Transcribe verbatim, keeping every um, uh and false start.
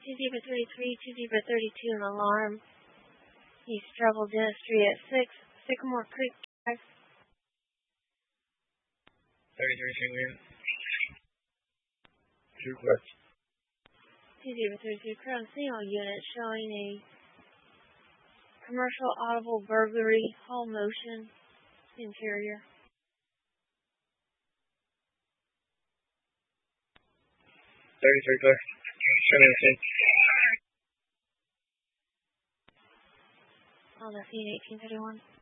two zero thirty-three, two zero thirty-two, an alarm. East Travel Dentistry at six, Sycamore Creek Drive. thirty-three, Sycamore. Two clicks. two zero thirty-two, Crown Single Unit showing a commercial audible burglary, hall motion, interior. thirty-three, clear. Show me the scene. On the scene, eighteen thirty-one.